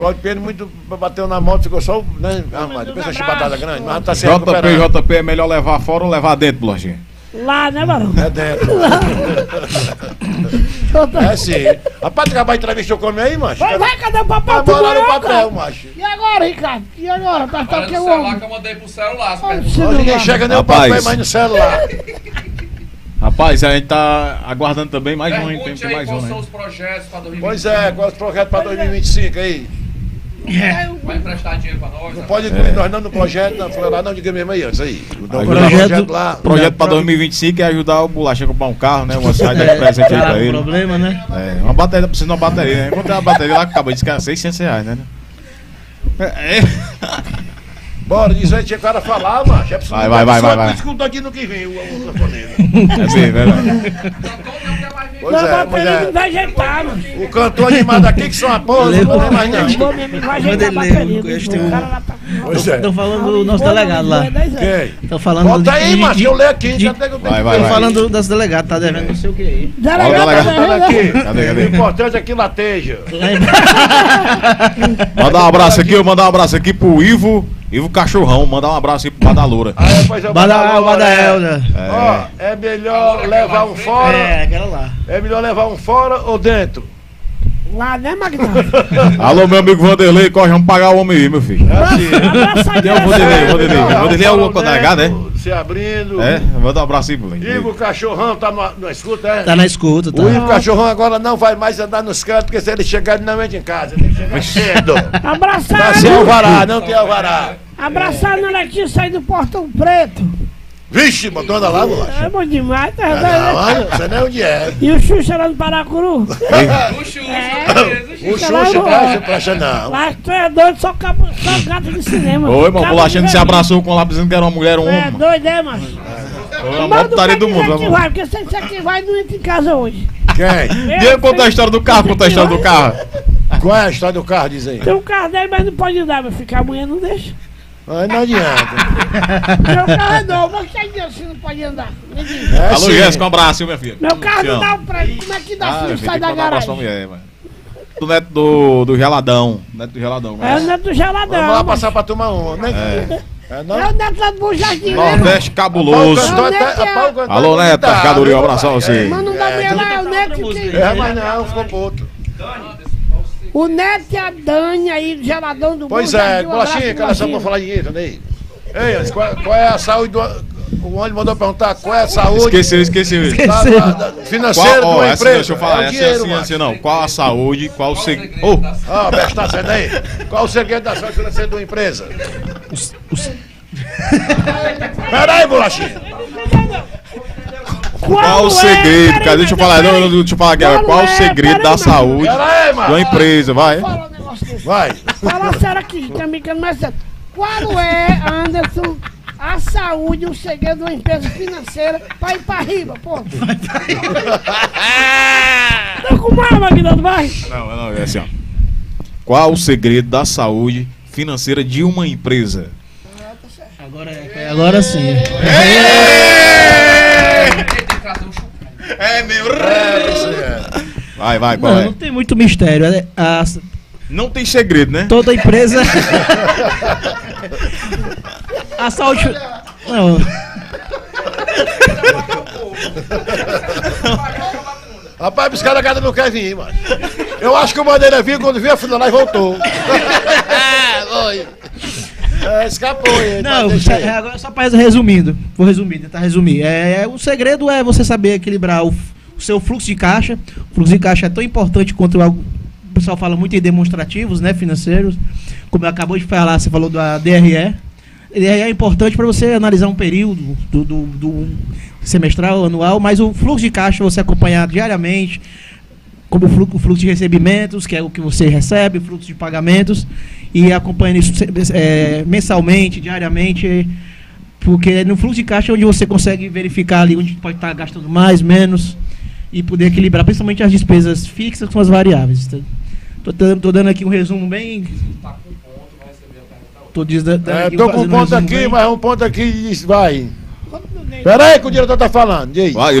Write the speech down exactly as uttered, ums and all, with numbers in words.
Pode perder muito, bateu na moto, ficou só, né? Ah, mas depois a chibatada grande, mas tá se J P, recuperando. J P, é melhor levar fora ou levar dentro, Bolachinha? Lá, né, Barão? É dentro. É sim. Rapaz, tu acabou de entrevistar o come aí, macho? Vai, vai, cadê o papel? Tá bom lá no papel, macho. E agora, Ricardo? E agora? Tá, tá Olha o que no o celular homem? que eu mandei pro celular. Olha o Hoje celular. ninguém chega nem o Rapaz. papel, mas no celular. Rapaz, a gente tá aguardando também mais um, a gente tem Pergunte que ter aí mais quais um, são né? os projetos para dois mil e vinte e cinco. Pois é, qual é o projeto pra dois mil e vinte e cinco aí? Vai emprestar dinheiro para nós? Não né? pode incluir nós não no projeto, não, foi lá não, diga mesmo aí antes aí. O Aí, projeto lá. Projeto pra dois mil e vinte e cinco é ajudar o Bolachinha a comprar um carro, né? Uma saída de presente aí pra ele. problema, né? É, uma bateria, precisa de uma bateria, né? Encontrei uma bateria lá que acabou, disse que era seiscentos reais, né? É, é. Bora, diz aí, tinha cara a falar, macho. É preciso Vai, vai, vai, vai, vai. Escuta aqui no que vem, o o telefonema. É sim, verdade. Pois Não, é, mas pois ele não é. vai ajeitar, mano. O cantor animado aqui que são uma porra, não vou nem mais não. Vou mesmo, vai ajeitar a Vanderlei, bateria. eu O tenho um- cara lá tá... Pois é. Estão falando do nosso delegado lá. Quem? Estão falando Bota de- aí, de- macho, de- eu leio aqui. de- já tem que eu tenho Vai, que vai, ver. Estão vai. falando das delegadas, tá devendo não sei o que aí. Delegado, delegado. tá Olha aqui. Cadê, cadê? O importante é que lateja. Mandar um abraço aqui, eu mandar um abraço aqui pro Ivo, Ivo Cachorrão, mandar um abraço aí pro Badaloura. Aí depois eu Bada, Bada Elda. Ó, é melhor levar um fora. É, aquela lá. É melhor levar um fora ou dentro? Lá, né, Magno? Alô, meu amigo Vanderlei, corre, vamos pagar o homem aí, meu filho. Abraço Quem é o Vanderlei? Vanderlei, Vanderlei é o Fora delegado, é? dentro, Se abrindo. É, manda um abraço aí, moleque. Ivo Cachorrão tá no, no escuta, é? Tá na escuta, tá. O Ivo Cachorrão agora não vai mais andar nos cantos, porque se ele chegar, ele não entra em casa. Tem que chegar cedo. Abraçar, Tá sem alvará, não tem alvará. abraçar na Letícia aí do Portão Preto. Vixe, botou anda lá, bolacha. É bom demais, tá? Não, olha, você nem onde é. E o Xuxa lá no Paracuru. Luxo, O Fica lá Xuxa no- presta, presta não. Lá tu é doido, só, cabo, só gato de cinema. Oi, irmão, Cabo Bolachinha de se velhinho. abraçou com lá dizendo que era uma mulher ou um É homem. doido, é, macho? Foi a maior putaria do mundo, que né, vai, porque se você que vai, não entra em casa hoje. Quem? E aí, conta a história do carro, conta a história do carro. Qual é a história do carro, diz aí? Tem um carro dele, mas não pode andar, meu filho, que a mulher não deixa. Aí não adianta. Meu carro é novo, mas que Deus, você não pode andar. Me diz. É Alô, sim. Jéssica, um abraço, minha filha. Meu carro Te não amo. dá um prêmio, como é que dá Ah, se minha não filha, sai tem que da mandar um abraço pra garagem? mulher, mano. Do neto do, do Geladão. Neto do Geladão. É o neto do geladão. Vamos lá mas- passar pra tomar um, né? É, É não? o neto lá do Bom Jardim, né? Nordeste cabuloso. Cantor até- Neto é- rapaz, o cantor Alô, é Neto, militar, Pescadoria, um viu, abraço a papai? você. Mas não dá mulher lá, é o neto que... É, mas não, ficou puto. O neto e a Dani aí, do geladão do Pois Bom é, Jardim, um Bolachinha, abraço, cara, só pra Bolachinha. falar dinheiro, né? Ei, Anderson, qual, qual é a saúde do... O ônibus mandou perguntar qual é a saúde Esqueceu, esqueceu. da, da, da financeira Qual, de ó, uma essa, empresa. deixa eu falar, é o essa dinheiro, é assim, macho. assim, não. Qual a saúde, qual o segredo. Oh, Ó, oh, presta atenção aí. Qual o segredo da saúde financeira de uma empresa? Peraí, Bolachinha. qual o é? segredo, Peraí, cara? Deixa eu peraí, falar, não, peraí. não, deixa eu falar aqui. Qual Qual o é? segredo Peraí, da mas- saúde Peraí, de uma mano. empresa, vai? Fala um negócio desse. Vai. Fala sério aqui, também que eu não é sério. Qual é, Anderson, a saúde, o segredo de uma empresa financeira pra ir pra riba, pô? Tá com mal, Magnando, vai? Não, não, é assim, ó. Qual o segredo da saúde financeira de uma empresa? Agora, é, agora sim. É meu. É, isso é. Vai, vai, qual Não, é? não tem muito mistério. é- a- Não tem segredo, né? toda empresa. A saúde. Não. Rapaz, os caras cada não querem vir, mano. Eu acho que o Bandeira veio quando viu a fila lá e voltou. Oi. É, escapou ele. Não, mas deixa é, aí. agora só para resumindo. Vou resumir, tentar resumir. É, é, o segredo é você saber equilibrar o, o seu fluxo de caixa. O fluxo de caixa é tão importante quanto algo. O pessoal fala muito em demonstrativos, né, financeiros. Como eu acabou de falar, você falou da D R E. D R E é importante para você analisar um período do, do, do semestral, anual, mas o fluxo de caixa você acompanhar diariamente, como o fluxo, o fluxo de recebimentos, que é o que você recebe, o fluxo de pagamentos, e acompanhando isso é, mensalmente, diariamente, porque no fluxo de caixa é onde você consegue verificar ali onde pode estar gastando mais, menos, e poder equilibrar principalmente as despesas fixas com as variáveis. Estou dando aqui um resumo bem... Tô, diz, dando É, aqui, tô com fazendo um um ponto resumo aqui, bem- mas um ponto aqui diz, vai. Peraí que o diretor tá falando, diz. Vai,